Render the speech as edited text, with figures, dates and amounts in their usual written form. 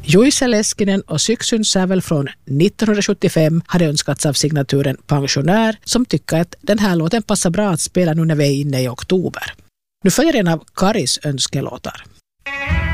Juise Leskinen och Syksyn sävel från 1975 hade önskats av signaturen Pensionär, som tycker att den här låten passar bra att spela nu när vi är inne i oktober. Nu följer en av Karis önskelåtar.